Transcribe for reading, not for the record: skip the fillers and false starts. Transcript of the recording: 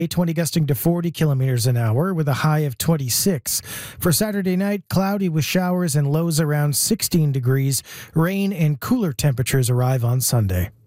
20 gusting to 40 kilometers an hour with a high of 26. For Saturday night, cloudy with showers and lows around 16 degrees. Rain and cooler temperatures arrive on Sunday.